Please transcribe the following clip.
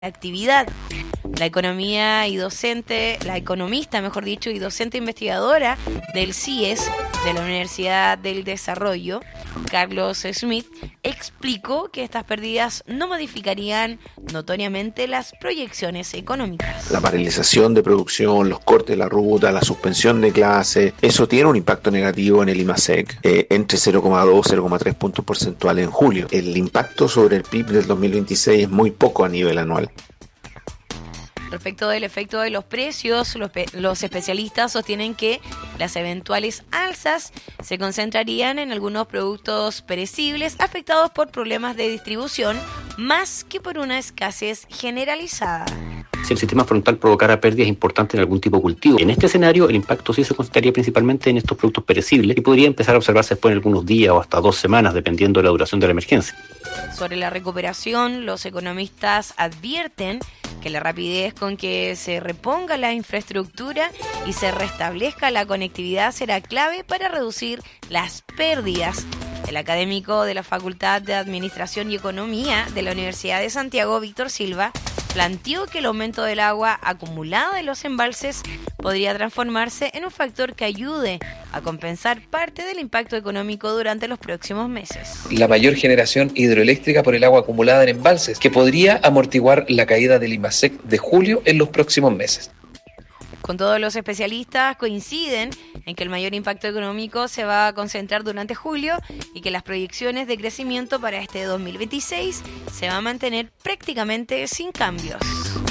actividad. La economista, mejor dicho, y docente investigadora del CIES, de la Universidad del Desarrollo, Carlos Smith, explicó que estas pérdidas no modificarían notoriamente las proyecciones económicas. La paralización de producción, los cortes de la ruta, la suspensión de clases, eso tiene un impacto negativo en el IMASEC, entre 0,2 y 0,3 puntos porcentuales en julio. El impacto sobre el PIB del 2026 es muy poco a nivel anual. Respecto del efecto de los precios, los especialistas sostienen que las eventuales alzas se concentrarían en algunos productos perecibles afectados por problemas de distribución, más que por una escasez generalizada. Si el sistema frontal provocara pérdidas importantes en algún tipo de cultivo, en este escenario el impacto sí se concentraría principalmente en estos productos perecibles y podría empezar a observarse después en algunos días o hasta 2 semanas, dependiendo de la duración de la emergencia. Sobre la recuperación, los economistas advierten que la rapidez con que se reponga la infraestructura y se restablezca la conectividad será clave para reducir las pérdidas. El académico de la Facultad de Administración y Economía de la Universidad de Santiago, Víctor Silva, planteó que el aumento del agua acumulada en los embalses podría transformarse en un factor que ayude a compensar parte del impacto económico durante los próximos meses. La mayor generación hidroeléctrica por el agua acumulada en embalses, que podría amortiguar la caída del IMASEC de julio en los próximos meses. Con todos los especialistas coinciden en que el mayor impacto económico se va a concentrar durante julio y que las proyecciones de crecimiento para este 2026 se van a mantener prácticamente sin cambios.